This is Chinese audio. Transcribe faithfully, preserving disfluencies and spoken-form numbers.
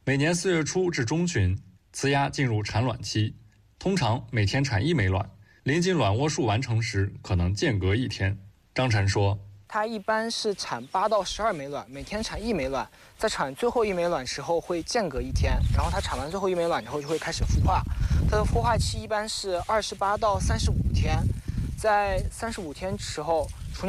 每年四月初至中旬，雌鸭进入产卵期，通常每天产一枚卵，临近卵窝数完成时可能间隔一天。张晨说， 它一般是产八到十二枚卵，每天产一枚卵，在产最后一枚卵时候会间隔一天，然后它产完最后一枚卵之后就会开始孵化，它的孵化期一般是二十八到三十五天，在三十五天时候，雏